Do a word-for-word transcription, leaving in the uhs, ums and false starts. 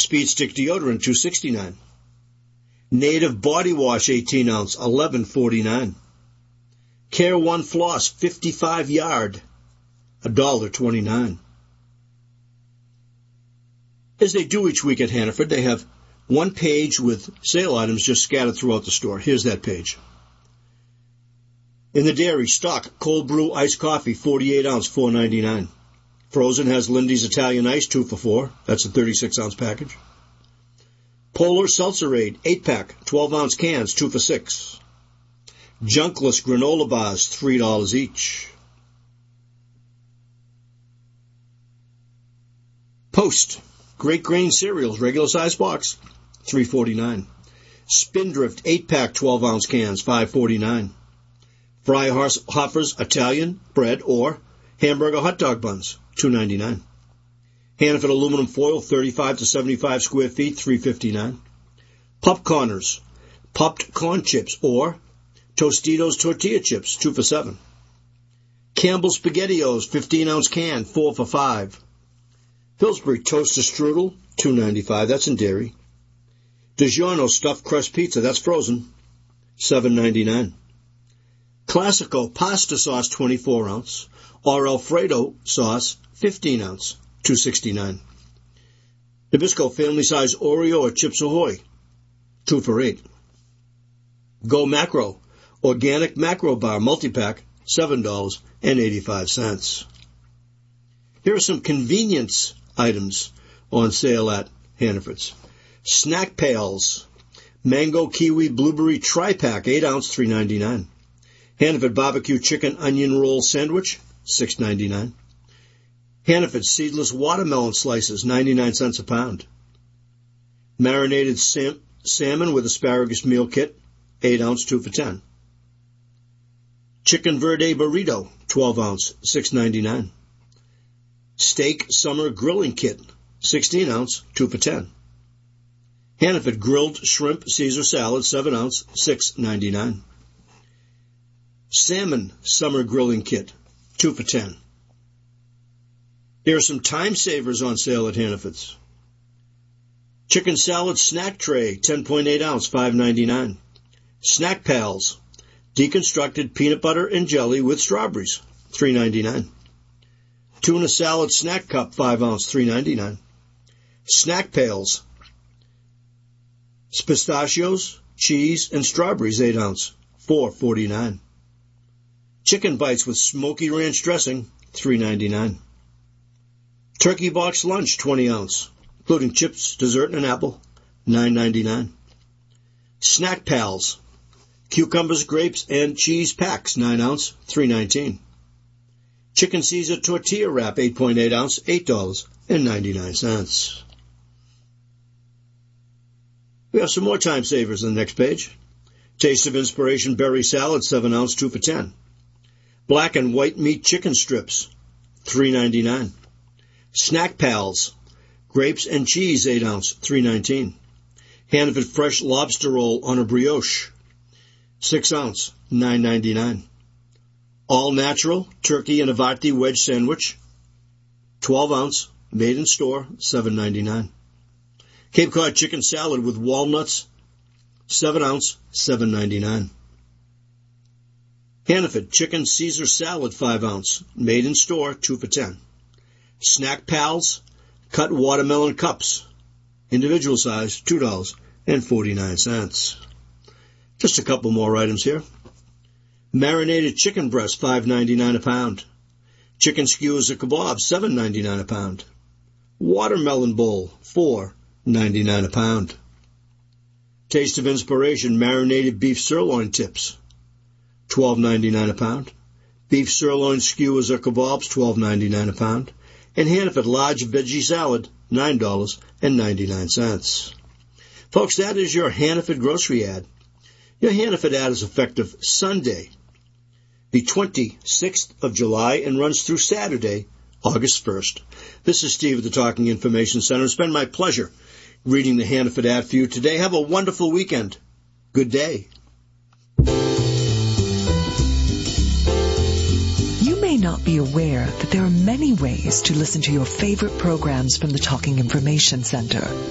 Speed Stick deodorant, two sixty-nine. Native body wash, eighteen ounce, eleven forty-nine. Care One floss, fifty-five yard, one dollar twenty-nine. As they do each week at Hannaford, they have one page with sale items just scattered throughout the store. Here's that page. In the dairy, stock cold brew iced coffee, forty-eight ounce, four ninety-nine. Frozen has Lindy's Italian Ice, two for four. That's a thirty-six ounce package. Polar Seltzerade, eight pack, twelve ounce cans, two for six. Junkless granola bars, three dollars each. Post, Great Grain cereals, regular size box, three forty-nine. Spindrift, eight pack, twelve ounce cans, five forty-nine. Fryhofer's Italian bread or hamburger hot dog buns, two ninety-nine. Hannaford aluminum foil, thirty-five to seventy-five square feet, three fifty-nine. Popcorners, popped corn chips or Tostitos tortilla chips, two for seven. Campbell's SpaghettiOs, fifteen ounce can, four for five. Pillsbury toaster strudel, two ninety-five. That's in dairy. DiGiorno stuffed crust pizza, that's frozen, seven ninety-nine. Classico pasta sauce, twenty-four ounce, or Alfredo sauce, fifteen ounce, two sixty-nine. Nabisco family size Oreo or Chips Ahoy, two for eight. Go Macro organic macro bar multi-pack, seven dollars and eighty-five cents. Here are some convenience items on sale at Hannaford's. Snack pails, mango kiwi blueberry tri-pack, eight ounce, three ninety-nine. Hannaford barbecue chicken onion roll sandwich, six ninety-nine. Hannaford seedless watermelon slices, ninety-nine cents a pound. Marinated sam- salmon with asparagus meal kit, eight ounce, two for ten. Chicken verde burrito, twelve ounce, six ninety-nine. Steak summer grilling kit, sixteen ounce, two for ten. Hannaford grilled shrimp Caesar salad, seven ounce, six ninety-nine. Salmon summer grilling kit, two for ten. There are some time savers on sale at Hannaford's. Chicken salad snack tray, ten point eight ounce, five ninety-nine. Snack Pals, deconstructed peanut butter and jelly with strawberries, three ninety-nine. Tuna salad snack cup, five ounce, three ninety-nine. Snack Pails, pistachios, cheese, and strawberries, eight ounce, four forty-nine. Chicken bites with smoky ranch dressing, three ninety-nine. Turkey box lunch, twenty ounce, including chips, dessert, and an apple, nine ninety-nine. Snack Pals, cucumbers, grapes, and cheese packs, nine ounce, three nineteen. Chicken Caesar tortilla wrap, eight point eight ounce, eight dollars and ninety-nine cents. We have some more time savers on the next page. Taste of Inspiration berry salad, seven ounce, two for ten. Black and white meat chicken strips, three ninety-nine. Snack Pals, grapes and cheese, eight ounce, three nineteen. Hannaford fresh lobster roll on a brioche, six ounce, nine ninety-nine. All natural turkey and Avanti wedge sandwich, twelve ounce, made in store, seven ninety-nine. Cape Cod chicken salad with walnuts, seven ounce, seven ninety-nine. Hannaford chicken Caesar salad, five ounce, made in store, two for ten. Snack Pals cut watermelon cups, individual size, two dollars and forty-nine cents. Just a couple more items here. Marinated chicken breast, five ninety-nine a pound. Chicken skewers or kebabs, seven ninety-nine a pound. Watermelon bowl, four ninety-nine a pound. Taste of Inspiration marinated beef sirloin tips, twelve ninety-nine a pound. Beef sirloin skewers or kebabs, twelve ninety-nine a pound. And Hannaford large veggie salad, nine dollars and ninety-nine cents. Folks, that is your Hannaford grocery ad. Your Hannaford ad is effective Sunday, the twenty-sixth of July, and runs through Saturday, August first. This is Steve at the Talking Information Center. It's been my pleasure reading the Hannaford ad for you today. Have a wonderful weekend. Good day. You may not be aware that there are many ways to listen to your favorite programs from the Talking Information Center.